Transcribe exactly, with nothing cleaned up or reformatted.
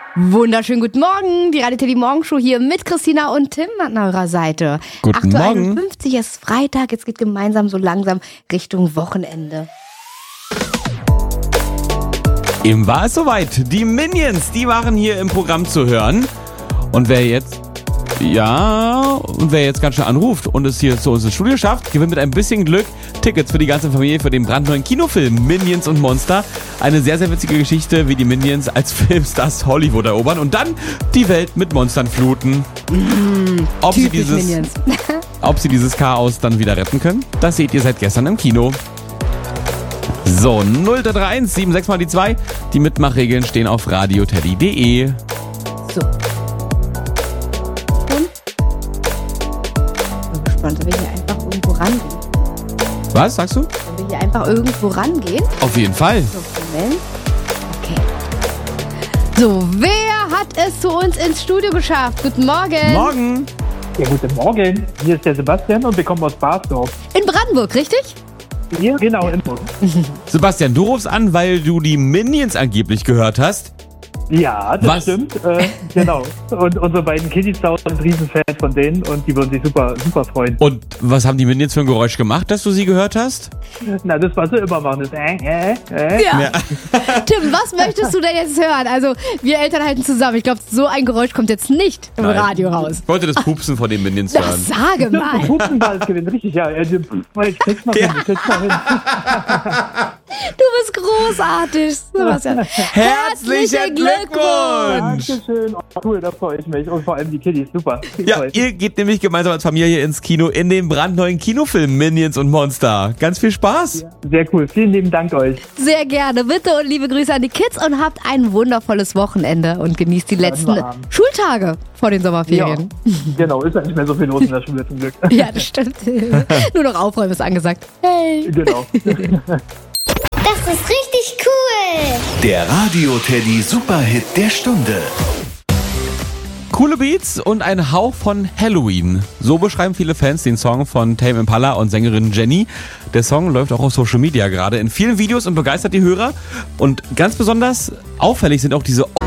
Wunderschönen guten Morgen, die Radio Teddy Morgenshow hier mit Christina und Tim an eurer Seite. Guten Morgen. acht Uhr einundfünfzig, es ist Freitag, jetzt geht gemeinsam so langsam Richtung Wochenende. Eben war es soweit. Die Minions, die waren hier im Programm zu hören. Und wer jetzt, ja, und wer jetzt ganz schnell anruft und es hier zu uns ins Studio schafft, gewinnt mit ein bisschen Glück Tickets für die ganze Familie für den brandneuen Kinofilm Minions und Monster. Eine sehr, sehr witzige Geschichte, wie die Minions als Filmstars Hollywood erobern und dann die Welt mit Monstern fluten. Mmh, ob, sie typisch dieses, Minions. ob sie dieses Chaos dann wieder retten können, das seht ihr seit gestern im Kino. So, null drei drei eins sieben sechs mal die zwei. Die Mitmachregeln stehen auf radioteddy punkt de. So. Und? Ich bin gespannt, ob wir hier einfach irgendwo rangehen. Was, sagst du? Sollen wir hier einfach irgendwo rangehen? Auf jeden Fall. So, Moment. Okay. So, wer hat es zu uns ins Studio geschafft? Guten Morgen. Morgen. Ja, guten Morgen. Hier ist der Sebastian und wir kommen aus Basdorf. In Brandenburg, richtig? Hier? Genau, in Bonn. Sebastian, du rufst an, weil du die Minions angeblich gehört hast. Ja, das Was? stimmt. Äh, genau. Und unsere beiden Kiddies da sind Riesenfans von denen und die würden sich super, super freuen. Und was haben die Minions für ein Geräusch gemacht, dass du sie gehört hast? Na, das, was sie immer machen, ist äh, äh, äh. Ja. Ja. Tim, was möchtest du denn jetzt hören? Also, wir Eltern halten zusammen. Ich glaube, so ein Geräusch kommt jetzt nicht im Nein. Radio raus. Ich wollte das Pupsen von den Minions Das hören. sage mal. Pupsenball gewinnt, richtig, ja. Äh, Ich krieg's noch hin, ich krieg's noch hin. Du bist großartig, Sebastian. Herzlichen Glückwunsch! Dankeschön. Oh, cool, da freue ich mich. Und vor allem die Kiddies, super. Ja, ihr geht nämlich gemeinsam als Familie ins Kino in den brandneuen Kinofilm Minions und Monster. Ganz viel Spaß. Sehr cool. Vielen lieben Dank euch. Sehr gerne. Bitte und liebe Grüße an die Kids und habt ein wundervolles Wochenende und genießt die letzten wir haben. Schultage vor den Sommerferien. Ja, genau. Ist ja nicht mehr so viel los in der Schule zum Glück. Ja, das stimmt. Nur noch aufräumen ist angesagt. Hey. Genau. Das ist richtig cool. Der Radio-Teddy Superhit der Stunde. Coole Beats und ein Hauch von Halloween. So beschreiben viele Fans den Song von Tame Impala und Sängerin Jenny. Der Song läuft auch auf Social Media gerade in vielen Videos und begeistert die Hörer. Und ganz besonders auffällig sind auch diese